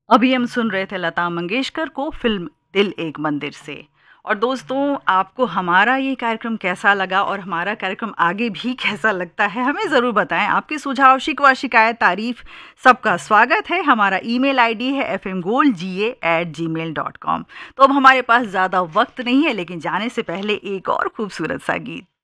अभी हम सुन रहे थे लता मंगेशकर को फिल्म दिल एक मंदिर से। और दोस्तों, आपको हमारा ये कार्यक्रम कैसा लगा और हमारा कार्यक्रम आगे भी कैसा लगता है, हमें ज़रूर बताएं। आपके सुझाव, शिकवा, शिकायत, तारीफ, सबका स्वागत है। हमारा ईमेल आईडी है fmgoldga@gmail.com। तो अब हमारे पास ज़्यादा वक्त नहीं है, लेकिन जाने से पहले एक और खूबसूरत सा गीत।